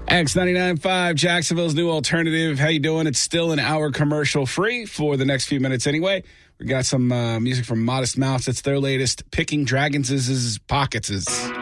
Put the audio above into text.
X99.5, Jacksonville's new alternative. How you doing? It's still an hour commercial free for the next few minutes anyway. We got some music from Modest Mouse. It's their latest, Picking Dragons' Pockets.